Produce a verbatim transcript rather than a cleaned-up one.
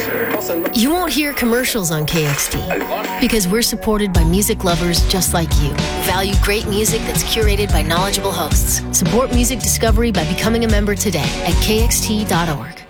You won't hear commercials on K X T because we're supported by music lovers just like you. Value great music that's curated by knowledgeable hosts. Support music discovery by becoming a member today at K X T dot org.